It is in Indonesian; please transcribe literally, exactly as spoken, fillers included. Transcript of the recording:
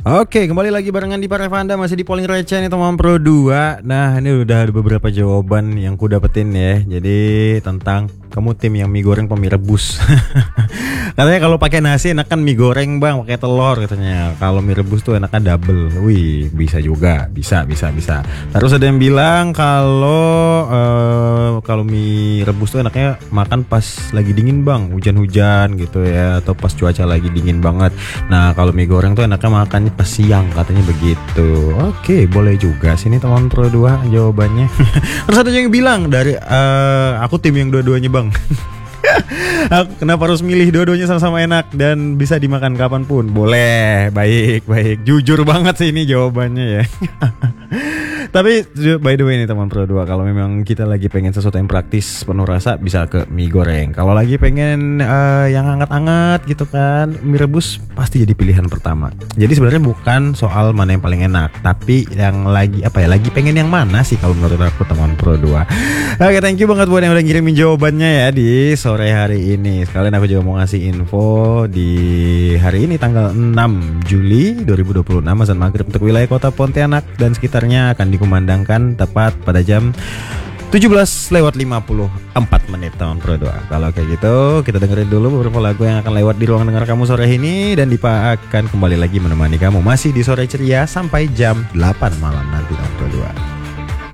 Oke, kembali lagi barengan di Parevanda, masih di polling receh nih teman Pro dua. Nah, ini udah ada beberapa jawaban yang ku dapetin ya. Jadi tentang kamu tim yang mie goreng apa mie rebus. Katanya kalau pakai nasi enakan mie goreng bang, pakai telur katanya. Kalau mie rebus tuh enaknya double. Wih, bisa juga, bisa, bisa, bisa. Terus ada yang bilang kalau uh, kalau mie rebus tuh enaknya makan pas lagi dingin bang, hujan-hujan gitu ya, atau pas cuaca lagi dingin banget. Nah, kalau mie goreng tuh enaknya makannya pas siang katanya begitu. Oke, boleh juga. Sini teman Pro dua jawabannya. Terus ada yang bilang dari uh, aku tim yang dua-duanya bang. Aku kenapa harus milih, dua-duanya sama-sama enak dan bisa dimakan kapanpun. Boleh, baik, baik. Jujur banget sih ini jawabannya ya. Tapi by the way nih teman Pro dua, kalau memang kita lagi pengen sesuatu yang praktis penuh rasa, bisa ke mie goreng. Kalau lagi pengen uh, yang hangat-hangat gitu kan, mie rebus pasti jadi pilihan pertama. Jadi sebenarnya bukan soal mana yang paling enak, tapi yang lagi apa ya, lagi pengen yang mana sih kalau menurut aku teman Pro dua. Oke, thank you banget buat yang udah ngirimin jawabannya ya di sore hari ini. Sekalian aku juga mau ngasih info di hari ini tanggal enam Juli dua ribu dua puluh enam, azan maghrib untuk wilayah kota Pontianak dan sekitarnya akan dikumandangkan tepat pada jam tujuh belas lewat lima puluh empat menit tahun Pro dua. Kalau kayak gitu, kita dengerin dulu beberapa lagu yang akan lewat di ruang dengar kamu sore ini, dan Dipa akan kembali lagi menemani kamu masih di sore ceria sampai jam delapan malam nanti tahun Pro dua.